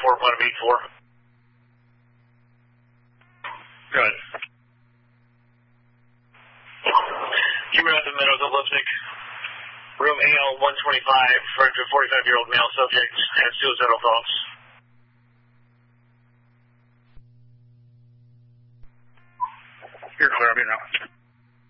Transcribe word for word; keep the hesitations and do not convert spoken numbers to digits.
four point eight four. Go ahead. Human at the Meadows of Lipstick. Room A L one twenty-five, referring to a forty-five-year-old male subject, has suicidal thoughts. You're clear of me now.